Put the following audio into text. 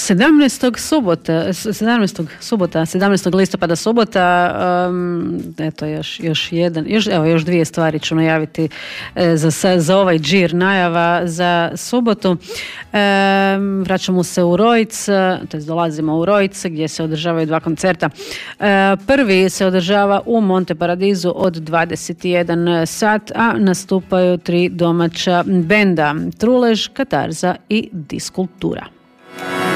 17. listopada subota, eto još dvije stvari ću najaviti za ovaj džir najava za subotu. Vraćamo se u Rojc, dolazimo u Rojc gdje se održavaju dva koncerta. Prvi se održava u Monte Paradisu od 21 sat, a nastupaju 3 domaća benda: Trulež, Katarza i Diskultura.